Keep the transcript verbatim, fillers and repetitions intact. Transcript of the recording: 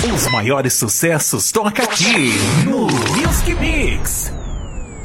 Os maiores sucessos toca aqui no Music Mix.